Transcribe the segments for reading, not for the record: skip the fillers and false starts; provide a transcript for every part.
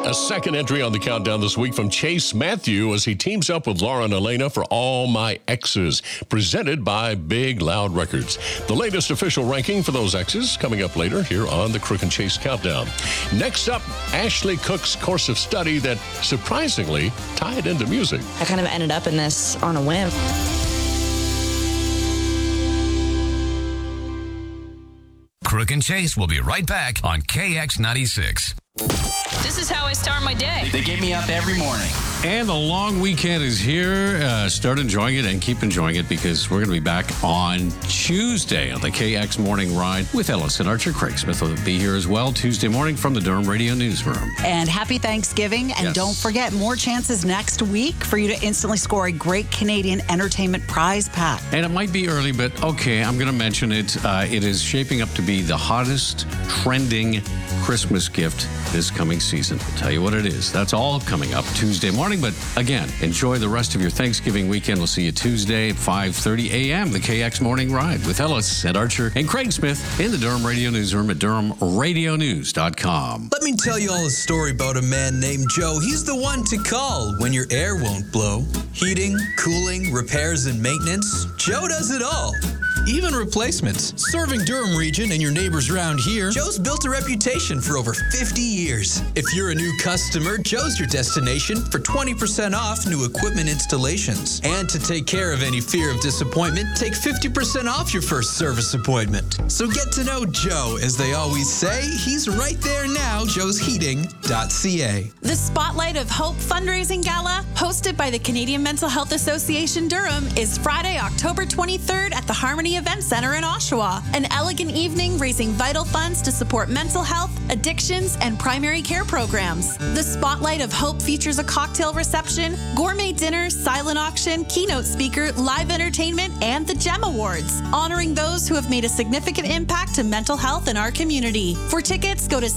A second entry on the countdown this week from Chase Matthew as he teams up with Laura and Elena for All My Exes, presented by Big Loud Records. The latest official ranking for those exes coming up later here on the Crook and Chase Countdown. Next up, Ashley Cook's course of study that surprisingly tied into music. I kind of ended up in this on a whim. Crook and Chase will be right back on KX96. This is how I start my day. They get me up every morning. And the long weekend is here. Start enjoying it and keep enjoying it because we're going to be back on Tuesday on the KX Morning Ride with Ellis and Archer. Craig Smith will be here as well Tuesday morning from the Durham Radio Newsroom. And happy Thanksgiving. And Don't forget, more chances next week for you to instantly score a great Canadian entertainment prize pack. And it might be early, but okay, I'm going to mention it. It is shaping up to be the hottest trending Christmas gift this coming season. I'll tell you what it is. That's all coming up Tuesday morning. But again, enjoy the rest of your Thanksgiving weekend. We'll see you Tuesday at 5:30 a.m. The KX Morning Ride with Ellis and Archer and Craig Smith in the Durham Radio Newsroom at DurhamRadioNews.com. Let me tell you all a story about a man named Joe. He's the one to call when your air won't blow. Heating, cooling, repairs, and maintenance. Joe does it all. Even replacements. Serving Durham region and your neighbors around here, Joe's built a reputation for over 50 years. If you're a new customer, Joe's your destination for 20% off new equipment installations. And to take care of any fear of disappointment, take 50% off your first service appointment. So get to know Joe. As they always say, he's right there now, joesheating.ca. The Spotlight of Hope fundraising gala, hosted by the Canadian Mental Health Association Durham, is Friday, October 23rd at the Harmony Event Center in Oshawa. An elegant evening raising vital funds to support mental health, addictions, and primary care programs. The Spotlight of Hope features a cocktail reception, gourmet dinner, silent auction, keynote speaker, live entertainment, and the GEM Awards, honoring those who have made a significant impact to mental health in our community. For tickets, go to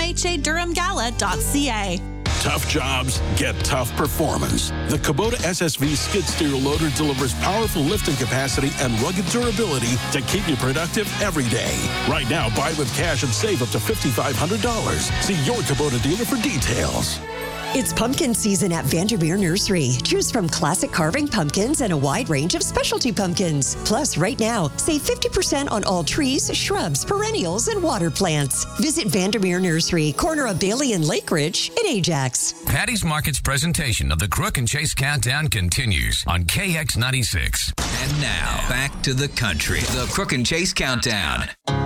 cmhadurhamgala.ca. Tough jobs get tough performance. The Kubota SSV skid steer loader delivers powerful lifting capacity and rugged durability to keep you productive every day. Right now, buy with cash and save up to $5,500. See your Kubota dealer for details. It's pumpkin season at Vandermeer Nursery. Choose from classic carving pumpkins and a wide range of specialty pumpkins. Plus, right now, save 50% on all trees, shrubs, perennials, and water plants. Visit Vandermeer Nursery, corner of Bailey and Lake Ridge in Ajax. Patty's Market's presentation of the Crook and Chase Countdown continues on KX96. And now, back to the country. The Crook and Chase Countdown.